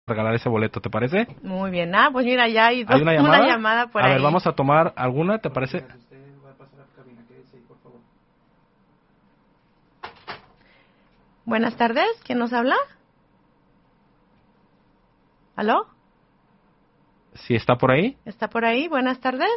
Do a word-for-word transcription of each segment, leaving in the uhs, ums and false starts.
regalar ese boleto, ¿te parece? Muy bien. Ah, pues mira, ya hay, dos, ¿Hay una llamada? una llamada por a ahí. ver, vamos a tomar alguna, ¿te parece? Buenas tardes, ¿quién nos habla? ¿Aló? ¿Sí está por ahí? ¿Está por ahí? Buenas tardes.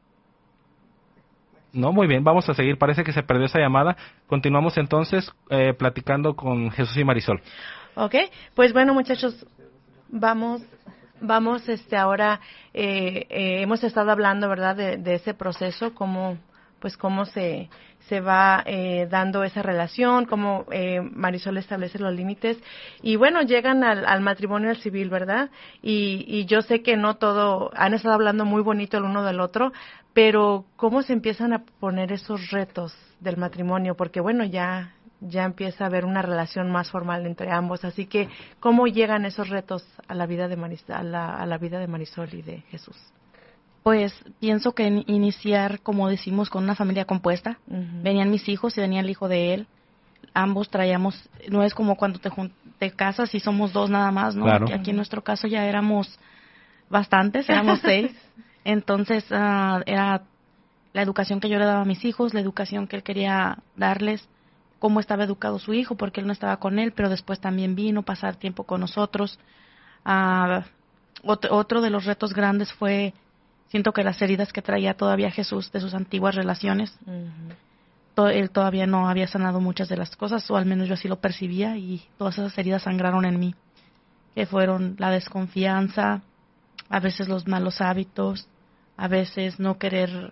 No, muy bien, vamos a seguir. Parece que se perdió esa llamada. Continuamos entonces eh, platicando con Jesús y Marisol. Ok, pues bueno, muchachos, vamos, vamos, este, ahora eh, eh, hemos estado hablando, ¿verdad?, de, de ese proceso, cómo, pues, cómo se, se va eh, dando esa relación, cómo eh, Marisol establece los límites, y bueno, llegan al, al matrimonio al civil, ¿verdad? Y, y yo sé que no todo, han estado hablando muy bonito el uno del otro, pero cómo se empiezan a poner esos retos del matrimonio, porque bueno, ya ya empieza a haber una relación más formal entre ambos, así que ¿cómo llegan esos retos a la vida de Marisol, a la, a la vida de Marisol y de Jesús? Pues pienso que en iniciar, como decimos, con una familia compuesta. Uh-huh. Venían mis hijos y venía el hijo de él. Ambos traíamos, no es como cuando te, te casas y somos dos nada más, ¿no? Claro. Aquí, aquí en nuestro caso ya éramos bastantes, éramos seis. Entonces uh, era la educación que yo le daba a mis hijos, la educación que él quería darles, cómo estaba educado su hijo, porque él no estaba con él, pero después también vino a pasar tiempo con nosotros. Uh, otro, otro de los retos grandes fue, siento que las heridas que traía todavía Jesús de sus antiguas relaciones, uh-huh. to, él todavía no había sanado muchas de las cosas, o al menos yo así lo percibía, y todas esas heridas sangraron en mí, que fueron la desconfianza, a veces los malos hábitos, a veces no querer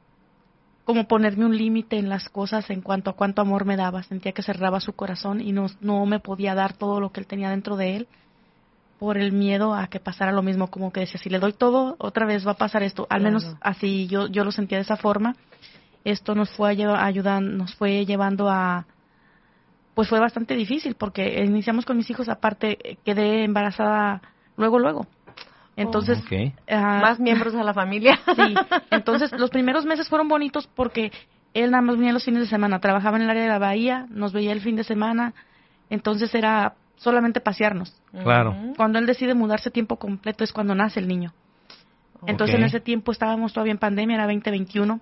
como ponerme un límite en las cosas en cuanto a cuánto amor me daba. Sentía que cerraba su corazón y no, no me podía dar todo lo que él tenía dentro de él por el miedo a que pasara lo mismo, como que decía, si le doy todo, otra vez va a pasar esto. Al claro. menos así yo yo lo sentía de esa forma. Esto nos fue ayudando, nos fue llevando a, pues fue bastante difícil porque iniciamos con mis hijos, aparte quedé embarazada luego, luego. Entonces, okay. uh, más miembros a la familia. Sí, entonces los primeros meses fueron bonitos porque él nada más venía los fines de semana, trabajaba en el área de la bahía, nos veía el fin de semana, entonces era solamente pasearnos. Claro. Cuando él decide mudarse tiempo completo es cuando nace el niño. Entonces okay. En ese tiempo estábamos todavía en pandemia, era veinte veintiuno,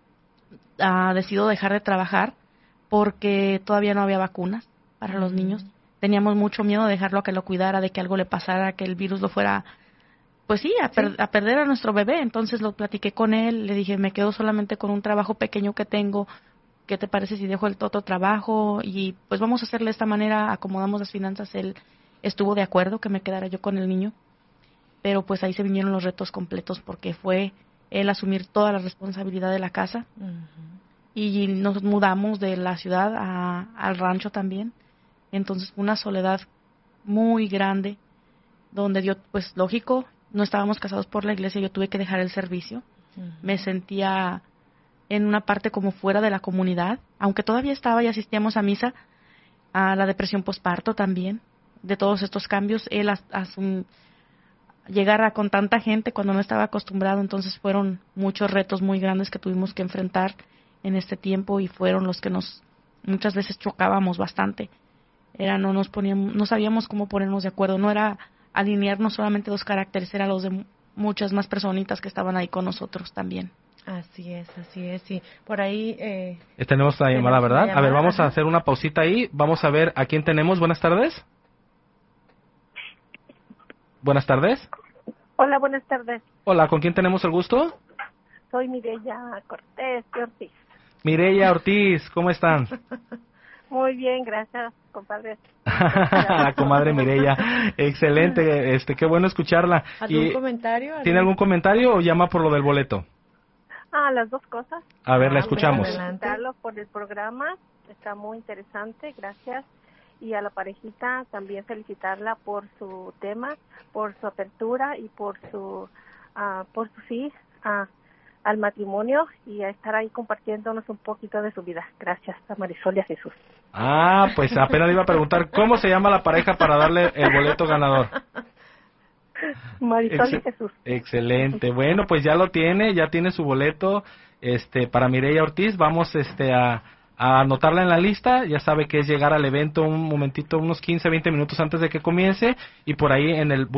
uh, decido dejar de trabajar porque todavía no había vacunas para uh-huh. los niños. Teníamos mucho miedo de dejarlo a que lo cuidara, de que algo le pasara, que el virus lo fuera... Pues sí a, per- sí, a perder a nuestro bebé. Entonces lo platiqué con él, le dije, me quedo solamente con un trabajo pequeño que tengo, ¿qué te parece si dejo el otro trabajo? Y pues vamos a hacerle de esta manera, acomodamos las finanzas. Él estuvo de acuerdo que me quedara yo con el niño, pero pues ahí se vinieron los retos completos porque fue él asumir toda la responsabilidad de la casa. Uh-huh. Y nos mudamos de la ciudad a, al rancho también. Entonces fue una soledad muy grande, donde yo, pues lógico, no estábamos casados por la iglesia, yo tuve que dejar el servicio. Uh-huh. Me sentía en una parte como fuera de la comunidad, aunque todavía estaba y asistíamos a misa, a la depresión posparto también, de todos estos cambios, él a, a su, llegar a con tanta gente cuando no estaba acostumbrado, entonces fueron muchos retos muy grandes que tuvimos que enfrentar en este tiempo y fueron los que nos, muchas veces chocábamos bastante. Era, no nos poníamos, no sabíamos cómo ponernos de acuerdo, no era alinear no solamente dos caracteres, eran los de muchas más personitas que estaban ahí con nosotros también. Así es, así es, sí. Por ahí... Eh, tenemos la llamada, ¿verdad? Llamada, a ver, vamos ajá. a hacer una pausita ahí. Vamos a ver a quién tenemos. Buenas tardes. Buenas tardes. Hola, buenas tardes. Hola, ¿con quién tenemos el gusto? Soy Mireya Cortés de Ortiz. Mireya Ortiz, ¿cómo están? Muy bien, gracias, compadre. La comadre Mireya, excelente, este, qué bueno escucharla. ¿Algún y, comentario? ¿Algún... ¿Tiene algún comentario o llama por lo del boleto? Ah, las dos cosas. A ver, ah, la escuchamos. Felicitarlo por el programa, está muy interesante, gracias. Y a la parejita también felicitarla por su tema, por su apertura y por su, uh, por su sí uh, al matrimonio y a estar ahí compartiéndonos un poquito de su vida. Gracias a Marisol y a Jesús. Ah, pues apenas le iba a preguntar, ¿cómo se llama la pareja para darle el boleto ganador? Marisol Ex- y Jesús. Excelente. Bueno, pues ya lo tiene, ya tiene su boleto este para Mireya Ortiz. Vamos este a, a anotarla en la lista. Ya sabe que es llegar al evento un momentito, unos quince, veinte minutos antes de que comience y por ahí en el